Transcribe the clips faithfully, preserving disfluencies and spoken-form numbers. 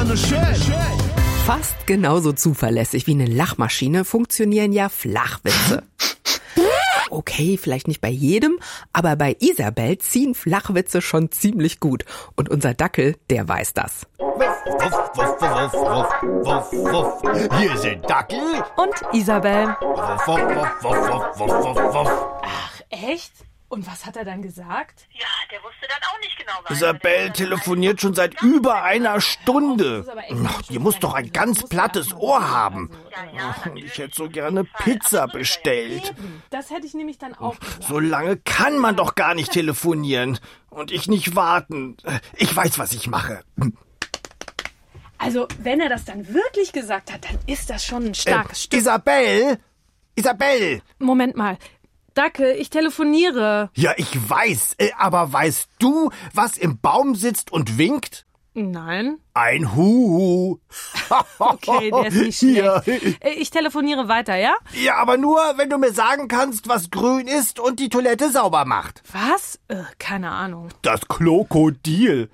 no shit. Fast genauso zuverlässig wie eine Lachmaschine funktionieren ja Flachwitze. Okay, vielleicht nicht bei jedem, aber bei Isabel ziehen Flachwitze schon ziemlich gut. Und unser Dackel, der weiß das. Wuff, wuff, wuff, wuff, wuff, wuff. Hier sind Dackel und Isabel. Wuff, wuff, wuff, wuff, wuff, wuff, wuff. Ach, echt? Und was hat er dann gesagt? Ja, der wusste dann auch nicht genau, was. Isabel telefoniert schon seit über einer Stunde. Die muss doch ein ganz plattes Ohr haben. Ich hätte so gerne Pizza bestellt. Das hätte ich nämlich dann auch gesagt. So lange kann man doch gar nicht telefonieren. Und ich nicht warten. Ich weiß, was ich mache. Also, wenn er das dann wirklich gesagt hat, dann ist das schon ein starkes äh, Stück. Isabel! Isabel! Moment mal. Dackel, ich telefoniere. Ja, ich weiß. Aber weißt du, was im Baum sitzt und winkt? Nein. Ein Huhu. Okay, der ist nicht schlecht. Ja. Ich telefoniere weiter, ja? Ja, aber nur, wenn du mir sagen kannst, was grün ist und die Toilette sauber macht. Was? Äh, keine Ahnung. Das Krokodil.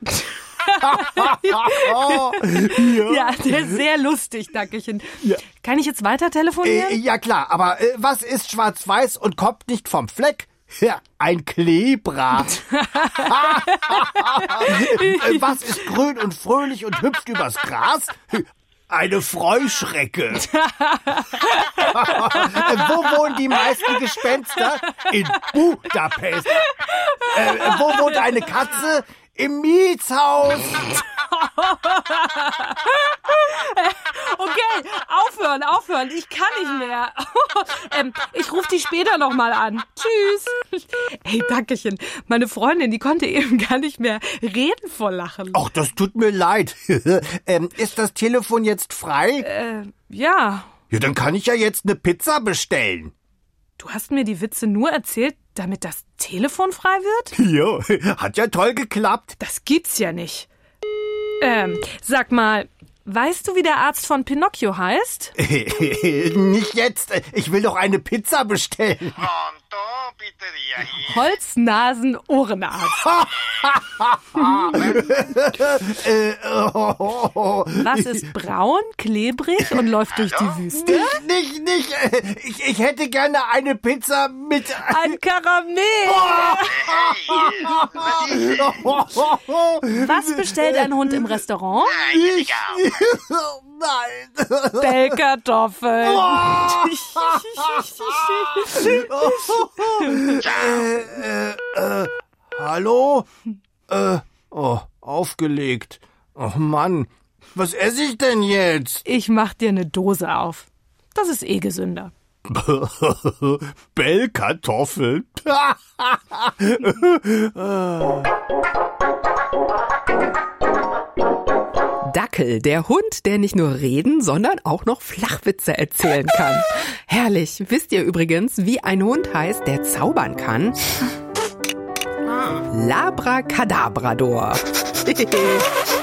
Ja. Ja, der ist sehr lustig, Dackelchen. Ja. Kann ich jetzt weiter telefonieren? Äh, ja klar, aber äh, was ist schwarz-weiß und kommt nicht vom Fleck? Ja, ein Klebra. Was ist grün und fröhlich und hüpft übers Gras? Eine Freuschrecke. Wo wohnen die meisten Gespenster? In Budapest. Äh, wo wohnt eine Katze? Im Mietshaus. Okay, aufhören, aufhören. Ich kann nicht mehr. ähm, ich rufe dich später nochmal an. Tschüss. Hey, Dackelchen, meine Freundin, die konnte eben gar nicht mehr reden vor Lachen. Ach, das tut mir leid. ähm, ist das Telefon jetzt frei? Äh, ja. Ja, dann kann ich ja jetzt eine Pizza bestellen. Du hast mir die Witze nur erzählt, damit das Telefon frei wird? Ja, hat ja toll geklappt. Das gibt's ja nicht. Ähm, sag mal, weißt du, wie der Arzt von Pinocchio heißt? Nicht jetzt. Ich will doch eine Pizza bestellen. Holznasen-Ohrenarzt. Was ist braun, klebrig und läuft durch die Wüste? Nicht, nicht, nicht. Ich, ich hätte gerne eine Pizza mit... Ein Karamell. Was bestellt ein Hund im Restaurant? Ich, nein. Bellkartoffeln. äh, äh, äh, hallo? Äh, oh, aufgelegt. Oh Mann, was esse ich denn jetzt? Ich mach dir eine Dose auf. Das ist eh gesünder. Bellkartoffeln. Dackel, der Hund, der nicht nur reden, sondern auch noch Flachwitze erzählen kann. Herrlich. Wisst ihr übrigens, wie ein Hund heißt, der zaubern kann? Labracadabrador.